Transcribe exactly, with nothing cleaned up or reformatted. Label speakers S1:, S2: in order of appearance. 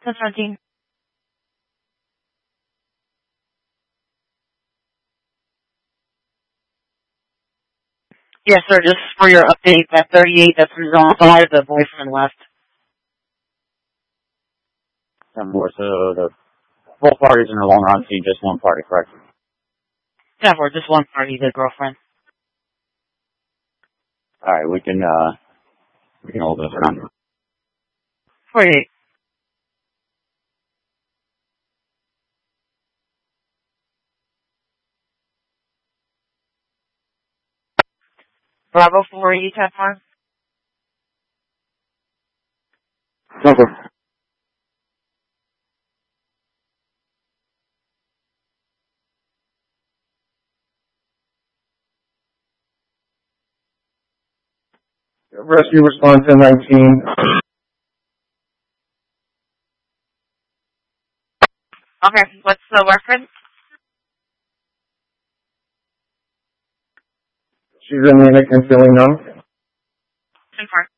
S1: Constantine. Yes, sir, just for your update, that thirty-eight that's resolved, the boyfriend left.
S2: Ten more, so the both parties are no longer on scene, just one party, correct?
S1: Yeah, for just one party, the girlfriend.
S2: Alright, we can, uh, we can hold this around.
S1: forty-eight. Bravo forty-eight, ten five.
S2: Number.
S3: Rescue response in nineteen.
S1: Okay, what's the reference?
S3: She's anemic and feeling numb.
S1: Confirm.